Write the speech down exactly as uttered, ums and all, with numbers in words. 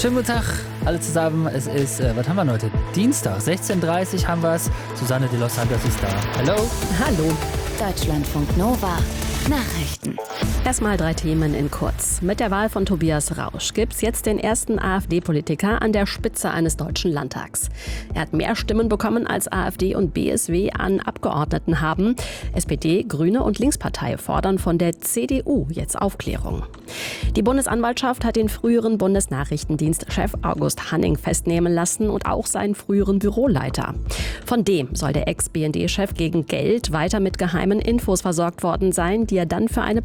Schönen guten Tag alle zusammen. Es ist, äh, was haben wir heute? Dienstag, sechzehn Uhr dreißig haben wir es. Susanne de los Santos ist da. Hallo. Hallo. Deutschlandfunk Nova. Nachrichten. Erstmal drei Themen in kurz. Mit der Wahl von Tobias Rausch gibt's jetzt den ersten AfD-Politiker an der Spitze eines deutschen Landtags. Er hat mehr Stimmen bekommen, als AfD und B S W an Abgeordneten haben. S P D, Grüne und Linkspartei fordern von der C D U jetzt Aufklärung. Die Bundesanwaltschaft hat den früheren Bundesnachrichtendienstchef August Hanning festnehmen lassen und auch seinen früheren Büroleiter. Von dem soll der Ex-B N D-Chef gegen Geld weiter mit geheimen Infos versorgt worden sein, die er dann für eine